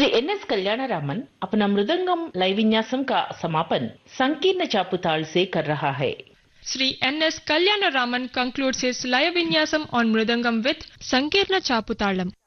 Shri NS Kalyanaraman अपना मृदंगम लय विन्यासम का समापन संकीर्ण चापू ताल से कर रहा है। Sri NS Kalyanaraman concludes his Laya Vinyasam on Mridangam with Sankirna Chaputalam.